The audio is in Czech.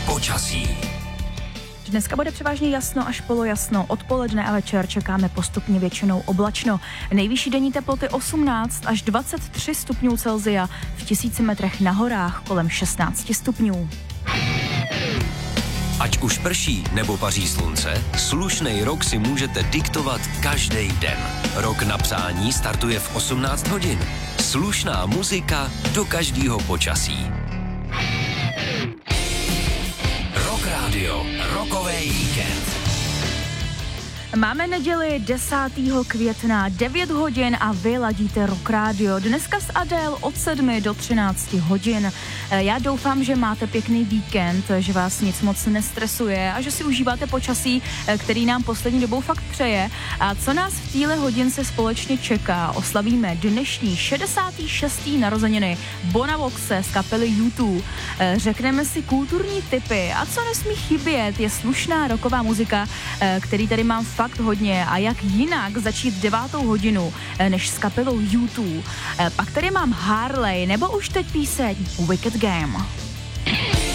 Počasí. Dneska bude převážně jasno až polojasno, odpoledne a večer čekáme postupně většinou oblačno. Nejvyšší denní teploty 18 až 23 stupňů Celsia, v 1000 metrech na horách kolem 16 stupňů. Ať už prší nebo paří slunce, slušnej rok si můžete diktovat každý den. Rok na přání startuje v 18 hodin. Slušná muzika do každého počasí. Rock Radio, rokový víkend. Máme neděli 10. května, 9 hodin a vy ladíte Rock Radio. Dneska s Adele od 7 do 13 hodin. Já doufám, že máte pěkný víkend, že vás nic moc nestresuje a že si užíváte počasí, který nám poslední dobou fakt přeje. A co nás v téhle hodince společně čeká? Oslavíme dnešní 66. narozeniny Bona Voxe z kapely U2. Řekneme si kulturní tipy a co nesmí chybět, je slušná rocková muzika, který tady mám fakt hodně a jak jinak začít 9. hodinu než s kapelou U2. Pak tady mám Harley nebo už teď píseň Wicked Game.